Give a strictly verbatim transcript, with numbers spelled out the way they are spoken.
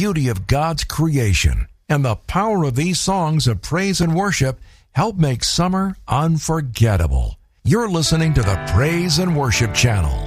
beauty of God's creation and the power of these songs of praise and worship help make summer unforgettable. You're listening to the Praise and Worship Channel.